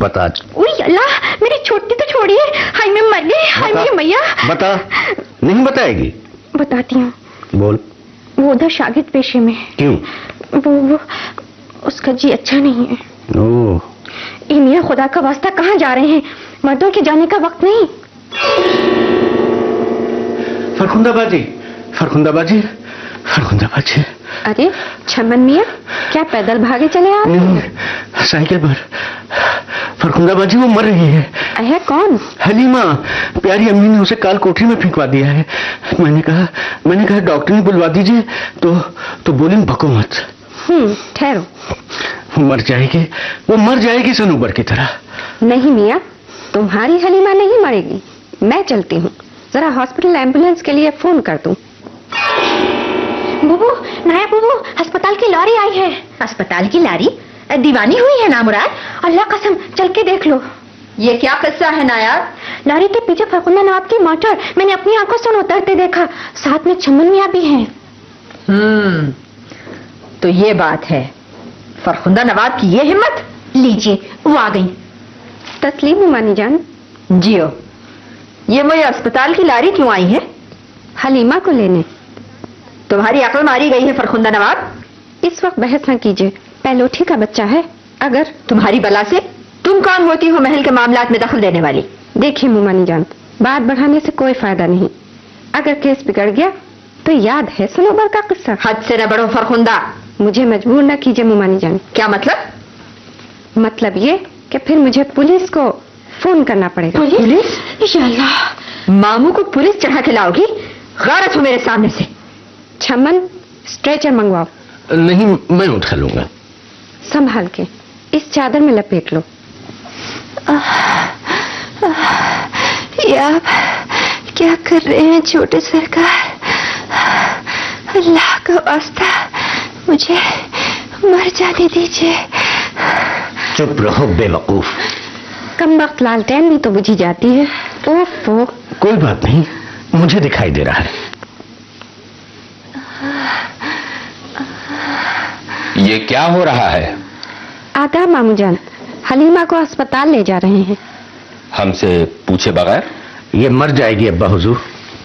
बता। ओए अल्लाह, मेरी छोटी तो छोड़िए। हाय मैं मर गई, हाय मेरी मैया। बता। नहीं बताएगी? बताती हूँ। बोल। वो उधर शागिर्द पेशे में। क्यों? वो उसका जी अच्छा नहीं है। ओह। ए मियां, खुदा का वास्ता कहाँ जा रहे हैं? मर्दों के जाने का वक्त नहीं। फरखुंदाबाजी, फरखुंदाबाजी, फरखुंदाबाजी। अरे छमन मियां, क्या पैदल भागे चले आप? नहीं, साइकिल पर। फरखुंदाबाजी वो मर रही है। है कौन? हलीमा। प्यारी अम्मी ने उसे काल कोठरी में फेंकवा दिया है। मैंने कहा डॉक्टर ने बुलवा दीजिए, तो बोली भको मत। ठहरो। मर जाएगी, वो मर जाएगी सनूबर की तरह। नहीं मियां, तुम्हारी हलीमा नहीं मरेगी। मैं चलती हूँ, जरा हॉस्पिटल एम्बुलेंस के लिए फोन कर दूं। बुबू, नाया बुबू, अस्पताल की लॉरी आई है। अस्पताल की लॉरी? दीवानी हुई है ना मुराद? अल्लाह कसम, चल के देख लो। ये क्या किस्सा है नायार? लॉरी के पीछे फरखुंदा नवाब की मोटर मैंने अपनी आंखों से उतरते देखा। साथ में छमन मियां भी हैं। तो ये बात है। फरखुंदा नवाब की ये हिम्मत। लीजिए, वो आ गई। तस्लीम मानी जान। जियो। ये मुझे अस्पताल की लॉरी क्यों आई है? हलीमा को लेने। तुम्हारी अकल मारी गई है फरखुंदा नवाब। इस वक्त बहस न कीजिए, पहलोठी का बच्चा है। अगर तुम्हारी बला से तुम कौन होती हो महल के मामलात में दखल देने वाली? देखिए मुमानी जान, बात बढ़ाने से कोई फायदा नहीं। अगर केस बिगड़ गया तो याद है सनोबर का किस्सा। हद से न बढ़ो फरखुंदा। मुझे मजबूर न कीजिए मुमानी जान। क्या मतलब? मतलब ये कि फिर मुझे पुलिस को फोन करना पड़ेगा। पुलिस? इंशाअल्लाह। मामू को पुलिस चढ़ा के लाओगी? गैरत हो मेरे सामने से। छमन, स्ट्रेचर मंगवाओ। नहीं, मैं उठा लूंगा। संभाल के, इस चादर में लपेट लो। ये आप क्या कर रहे हैं छोटे सरकार? अल्लाह का वास्ता मुझे मर जाने दीजिए। चुप रहो बेवकूफ। कम वक्त लालटेन भी तो बुझी जाती है। ओफो। कोई बात नहीं, मुझे दिखाई दे रहा है। ये क्या हो रहा है? आदाब मामू जान, हलीमा को अस्पताल ले जा रहे हैं। हमसे पूछे बगैर? ये मर जाएगी अब्बा हुजूर।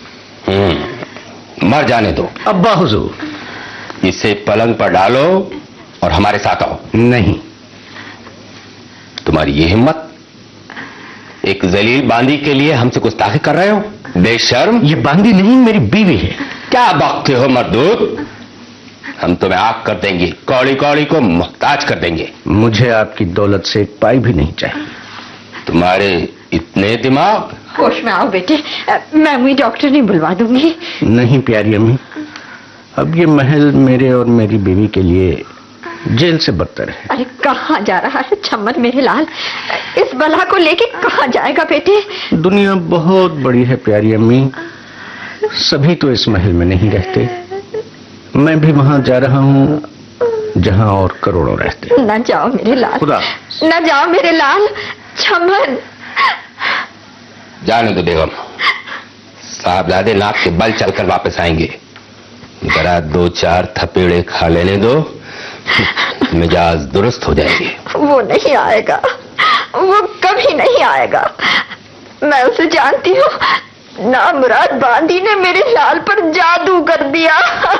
मर जाने दो। अब्बा हुजूर, इसे पलंग पर डालो और हमारे साथ आओ। नहीं। तुम्हारी ये हिम्मत? एक जलील बांदी के लिए हमसे गुस्ताखी कर रहे हो? बेशर्म। ये बांदी नहीं, मेरी बीवी है। क्या बकते हो मर्दूद? हम तुम्हें आग कर देंगे, कौड़ी कौड़ी को मुहताज कर देंगे। मुझे आपकी दौलत से एक पाई भी नहीं चाहिए। तुम्हारे इतने दिमाग? होश में आओ बेटे, मैं भी डॉक्टर नहीं बुलवा दूंगी। नहीं प्यारी अम्मी, अब ये महल मेरे और मेरी बीवी के लिए जेल से बदतर है। अरे कहाँ जा रहा है छम्मन मेरे लाल? इस बला को लेके कहाँ जाएगा बेटे? दुनिया बहुत बड़ी है प्यारी अम्मी, सभी तो इस महल में नहीं रहते। मैं भी वहां जा रहा हूँ जहां और करोड़ों रहते। न जाओ मेरे लाल, खुदा न जाओ मेरे लाल। छम्मन। जाने दो बेगम, साहबजादे नाक के बल चलकर वापस आएंगे। जरा 2-4 थपेड़े खा लेने दो, मिजाज दुरुस्त हो जाएंगे। वो नहीं आएगा, वो कभी नहीं आएगा। मैं उसे जानती हूँ। ना मुराद बांदी ने मेरे लाल पर जादू कर दिया।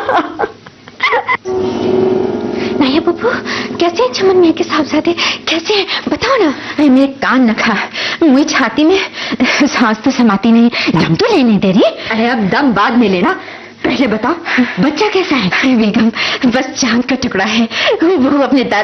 नाया बब्बू, कैसे हैं छमन मियां के साहबजादे? कैसे हैं बताओ ना। अरे मेरे कान न खा, मुझे छाती में सांस तो समाती नहीं, दम तो लेने दे रही। अरे अब दम बाद में लेना, पहले बताओ बच्चा कैसा है? बेगम, बस चांद का टुकड़ा है। वो अपने दादा